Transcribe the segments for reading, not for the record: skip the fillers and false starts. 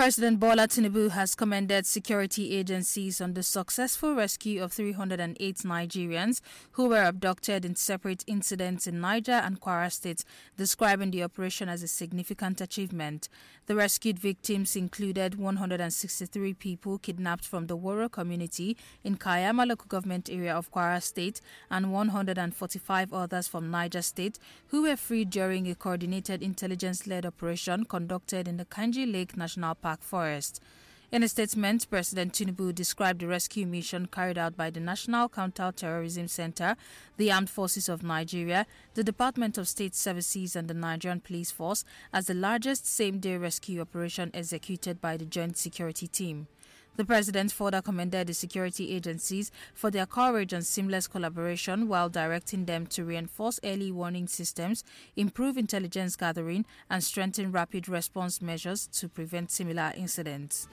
President Bola Tinubu has commended security agencies on the successful rescue of 308 Nigerians who were abducted in separate incidents in Niger and Kwara states, describing the operation as a significant achievement. The rescued victims included 163 people kidnapped from the Woro community in Kayama local government area of Kwara state and 145 others from Niger state who were freed during a coordinated intelligence-led operation conducted in the Kanji Lake National Park Forest. In a statement, President Tinubu described the rescue mission carried out by the National Counter-Terrorism Center, the Armed Forces of Nigeria, the Department of State Services and the Nigerian Police Force as the largest same-day rescue operation executed by the Joint Security Team. The President further commended the security agencies for their courage and seamless collaboration while directing them to reinforce early warning systems, improve intelligence gathering, and strengthen rapid response measures to prevent similar incidents.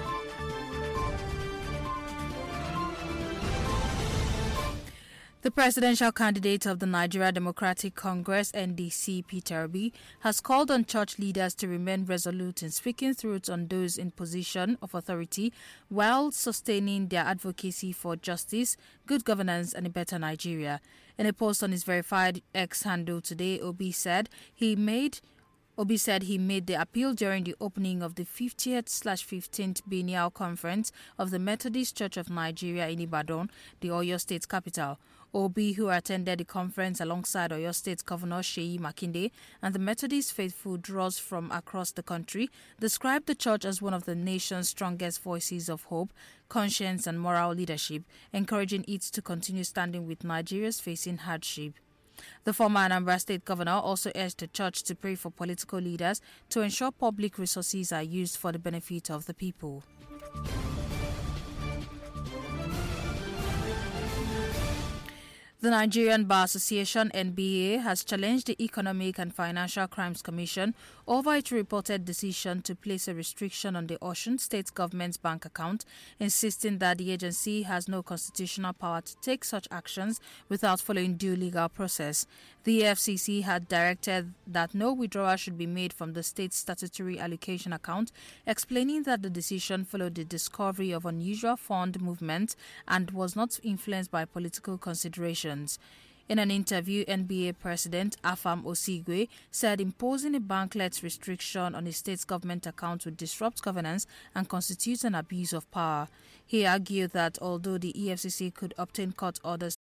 The presidential candidate of the Nigeria Democratic Congress (NDC), Peter Obi, has called on church leaders to remain resolute in speaking truth on those in position of authority while sustaining their advocacy for justice, good governance and a better Nigeria. In a post on his verified X handle today, Obi said he made the appeal during the opening of the 50th/15th Biennial Conference of the Methodist Church of Nigeria in Ibadan, the Oyo State capital. Obi, who attended the conference alongside Oyo State Governor Seyi Makinde and the Methodist faithful draws from across the country, described the church as one of the nation's strongest voices of hope, conscience and moral leadership, encouraging it to continue standing with Nigerians facing hardship. The former Anambra State Governor also urged the church to pray for political leaders to ensure public resources are used for the benefit of the people. The Nigerian Bar Association (NBA) has challenged the Economic and Financial Crimes Commission over its reported decision to place a restriction on the Osun State government's bank account, insisting that the agency has no constitutional power to take such actions without following due legal process. The FCC had directed that no withdrawal should be made from the state's statutory allocation account, explaining that the decision followed the discovery of unusual fund movement and was not influenced by political considerations. In an interview, NBA President Afam Osigwe said imposing a banklet restriction on a state's government account would disrupt governance and constitute an abuse of power. He argued that although the EFCC could obtain court orders